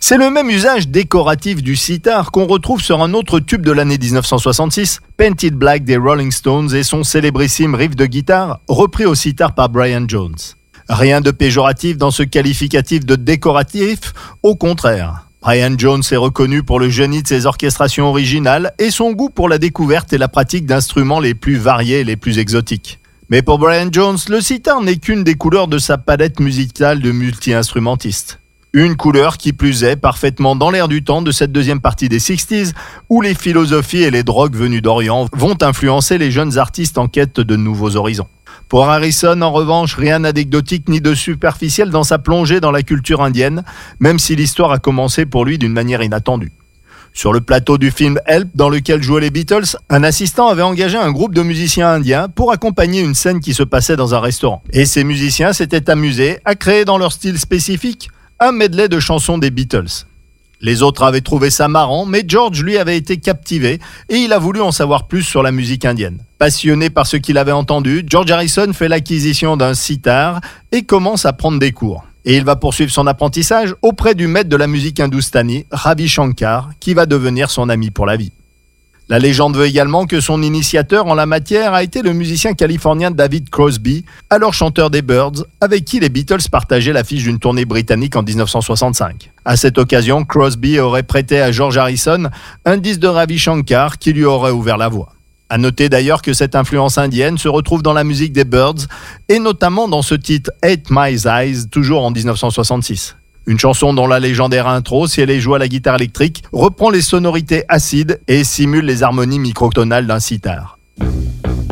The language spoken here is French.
C'est le même usage décoratif du sitar qu'on retrouve sur un autre tube de l'année 1966, Painted Black des Rolling Stones et son célébrissime riff de guitare, repris au sitar par Brian Jones. Rien de péjoratif dans ce qualificatif de décoratif, au contraire. Brian Jones est reconnu pour le génie de ses orchestrations originales et son goût pour la découverte et la pratique d'instruments les plus variés et les plus exotiques. Mais pour Brian Jones, le sitar n'est qu'une des couleurs de sa palette musicale de multi-instrumentiste. Une couleur qui plus est parfaitement dans l'air du temps de cette deuxième partie des 60s, où les philosophies et les drogues venues d'Orient vont influencer les jeunes artistes en quête de nouveaux horizons. Pour Harrison, en revanche, rien d'anecdotique ni de superficiel dans sa plongée dans la culture indienne, même si l'histoire a commencé pour lui d'une manière inattendue. Sur le plateau du film Help, dans lequel jouaient les Beatles, un assistant avait engagé un groupe de musiciens indiens pour accompagner une scène qui se passait dans un restaurant. Et ces musiciens s'étaient amusés à créer dans leur style spécifique un medley de chansons des Beatles. Les autres avaient trouvé ça marrant, mais George, lui, avait été captivé et il a voulu en savoir plus sur la musique indienne. Passionné par ce qu'il avait entendu, George Harrison fait l'acquisition d'un sitar et commence à prendre des cours. Et il va poursuivre son apprentissage auprès du maître de la musique hindoustanie, Ravi Shankar, qui va devenir son ami pour la vie. La légende veut également que son initiateur en la matière a été le musicien californien David Crosby, alors chanteur des Byrds, avec qui les Beatles partageaient l'affiche d'une tournée britannique en 1965. À cette occasion, Crosby aurait prêté à George Harrison un disque de Ravi Shankar qui lui aurait ouvert la voie. À noter d'ailleurs que cette influence indienne se retrouve dans la musique des Byrds et notamment dans ce titre « Eight Miles Eyes », toujours en 1966. Une chanson dont la légendaire intro, si elle est jouée à la guitare électrique, reprend les sonorités acides et simule les harmonies microtonales d'un sitar.